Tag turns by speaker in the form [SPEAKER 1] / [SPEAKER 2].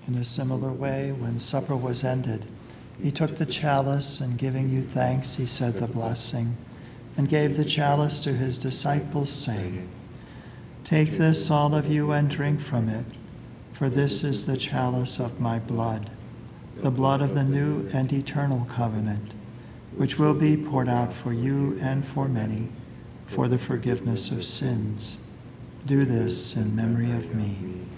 [SPEAKER 1] In a similar way, when supper was ended, he took the chalice, and giving you thanks, he said the blessing, and gave the chalice to his disciples, saying, "Take this, all of you, and drink from it, for this is the chalice of my blood, the blood of the new and eternal covenant, which will be poured out for you and for many, for the forgiveness of sins. Do this in memory of me."